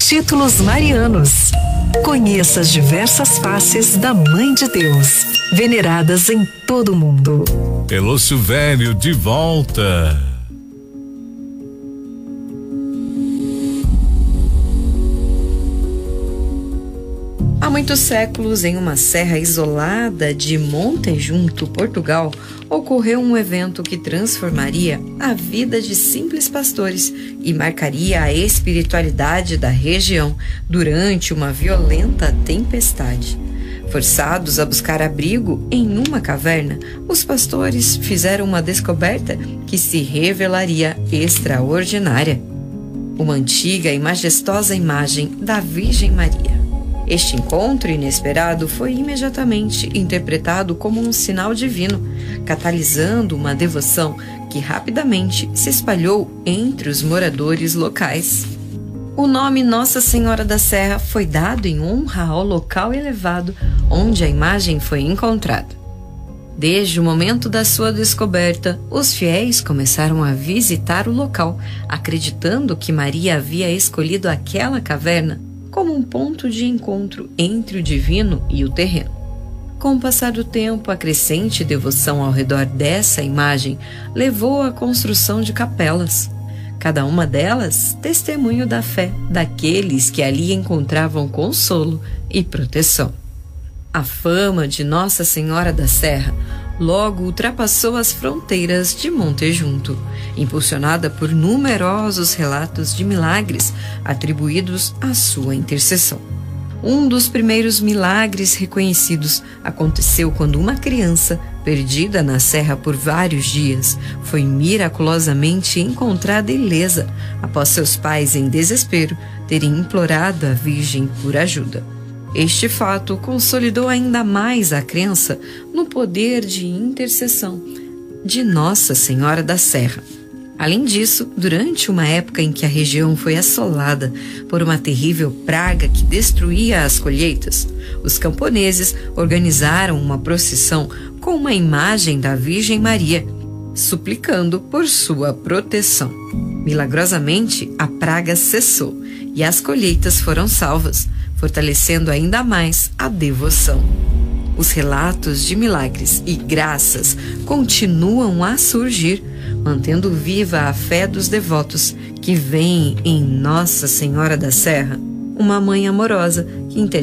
Títulos marianos. Conheça as diversas faces da Mãe de Deus, veneradas em todo o mundo. Elô Silvério de volta. Há muitos séculos, em uma serra isolada de Monte Junto, Portugal, ocorreu um evento que transformaria a vida de simples pastores e marcaria a espiritualidade da região durante uma violenta tempestade. Forçados a buscar abrigo em uma caverna, os pastores fizeram uma descoberta que se revelaria extraordinária: uma antiga e majestosa imagem da Virgem Maria. Este encontro inesperado foi imediatamente interpretado como um sinal divino, catalisando uma devoção que rapidamente se espalhou entre os moradores locais. O nome Nossa Senhora da Serra foi dado em honra ao local elevado onde a imagem foi encontrada. Desde o momento da sua descoberta, os fiéis começaram a visitar o local, acreditando que Maria havia escolhido aquela caverna como um ponto de encontro entre o divino e o terreno. Com o passar do tempo, a crescente devoção ao redor dessa imagem levou à construção de capelas, cada uma delas testemunho da fé daqueles que ali encontravam consolo e proteção. A fama de Nossa Senhora da Serra logo ultrapassou as fronteiras de Monte Junto, impulsionada por numerosos relatos de milagres atribuídos à sua intercessão. Um dos primeiros milagres reconhecidos aconteceu quando uma criança, perdida na serra por vários dias, foi miraculosamente encontrada ilesa após seus pais, em desespero, terem implorado à Virgem por ajuda. Este fato consolidou ainda mais a crença no poder de intercessão de Nossa Senhora da Serra. Além disso, durante uma época em que a região foi assolada por uma terrível praga que destruía as colheitas, os camponeses organizaram uma procissão com uma imagem da Virgem Maria, suplicando por sua proteção. Milagrosamente, a praga cessou e as colheitas foram salvas, fortalecendo ainda mais a devoção. Os relatos de milagres e graças continuam a surgir, mantendo viva a fé dos devotos que veem em Nossa Senhora da Serra uma mãe amorosa que